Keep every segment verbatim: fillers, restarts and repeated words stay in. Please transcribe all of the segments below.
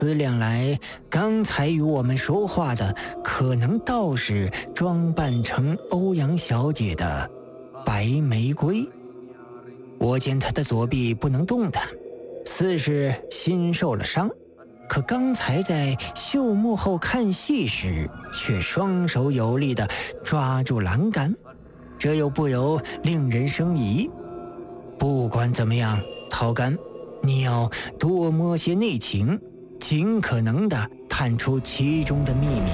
思量来，刚才与我们说话的可能倒是装扮成欧阳小姐的白玫瑰。我见她的左臂不能动弹，似是心受了伤，可刚才在秀幕后看戏时，却双手有力地抓住栏杆，这又不由令人生疑。不管怎么样，陶干，你要多摸些内情，尽可能地探出其中的秘密。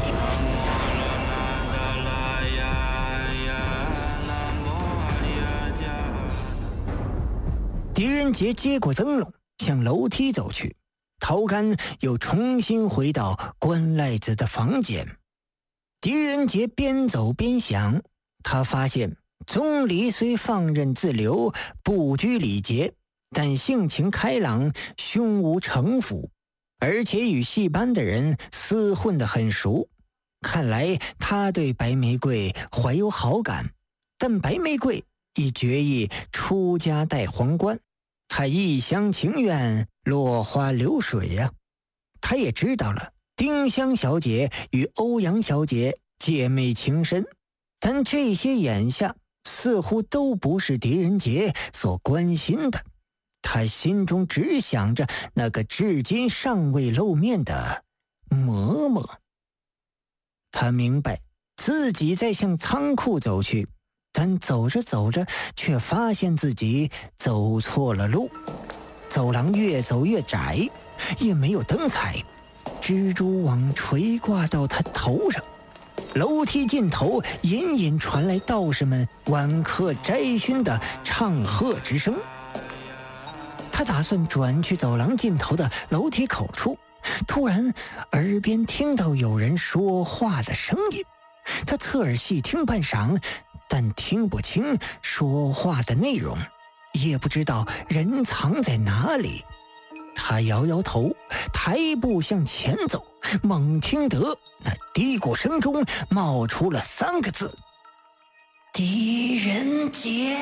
狄仁杰接过灯笼，向楼梯走去。陶干又重新回到关赖子的房间。狄仁杰边走边想，他发现钟离虽放任自流，不拘礼节，但性情开朗，胸无城府，而且与戏班的人厮混得很熟。看来他对白玫瑰怀有好感，但白玫瑰已决意出家戴皇冠，他一厢情愿，落花流水呀、啊。他也知道了丁香小姐与欧阳小姐姐妹情深，但这些眼下似乎都不是狄仁杰所关心的。他心中只想着那个至今尚未露面的嬷嬷。他明白自己在向仓库走去，但走着走着却发现自己走错了路。走廊越走越窄，也没有灯彩，蜘蛛网垂挂到他头上。楼梯尽头隐隐传来道士们晚课摘勋的唱和之声。他打算转去走廊尽头的楼梯口处，突然耳边听到有人说话的声音。他侧耳细听半晌，但听不清说话的内容，也不知道人藏在哪里。他摇摇头，抬步向前走，猛听得那低谷声中冒出了三个字：狄仁杰。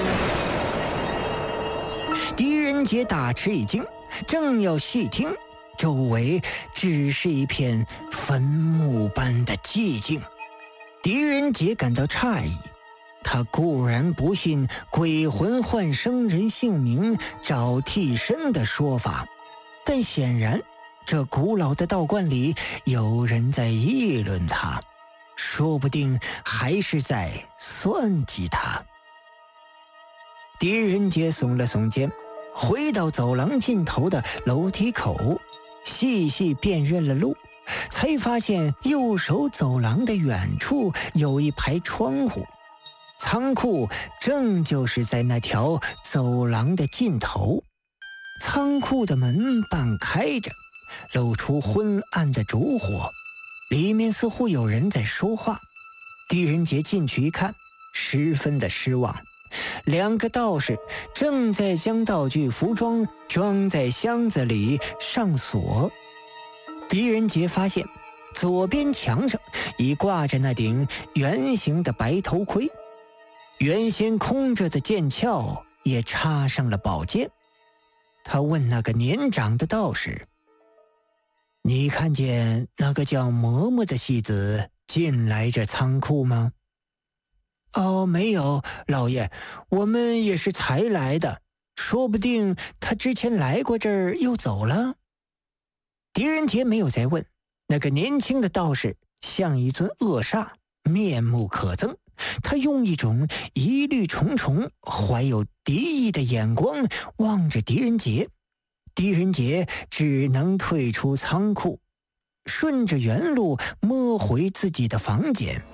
狄仁杰大吃一惊，正要细听，周围只是一片坟墓般的寂静。狄仁杰感到诧异，他固然不信鬼魂唤生人姓名找替身的说法，但显然这古老的道观里有人在议论他，说不定还是在算计他。狄仁杰耸了耸肩，回到走廊尽头的楼梯口，细细辨认了路，才发现右手走廊的远处有一排窗户，仓库正就是在那条走廊的尽头。仓库的门半开着，露出昏暗的烛火，里面似乎有人在说话。狄仁杰进去一看，十分的失望。两个道士正在将道具服装装在箱子里上锁。狄仁杰发现左边墙上已挂着那顶圆形的白头盔，原先空着的剑鞘也插上了宝剑。他问那个年长的道士：你看见那个叫嬷嬷的戏子进来这仓库吗？哦，没有，老爷，我们也是才来的，说不定他之前来过这儿又走了。狄仁杰没有再问，那个年轻的道士像一尊恶煞，面目可憎。他用一种疑虑重重、怀有敌意的眼光望着狄仁杰。狄仁杰只能退出仓库，顺着原路摸回自己的房间。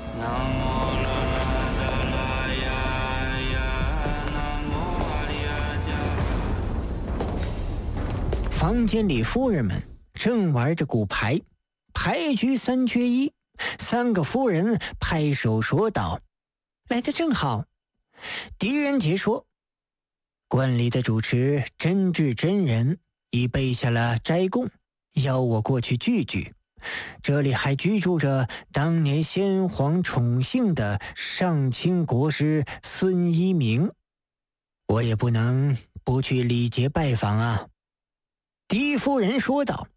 房间里夫人们正玩着骨牌，牌局三缺一。三个夫人拍手说道：来得正好。狄仁杰说：观里的主持真智真人已备下了斋供，邀我过去聚聚。这里还居住着当年先皇宠幸的上清国师孙一鸣，我也不能不去礼节拜访啊。狄夫人说道：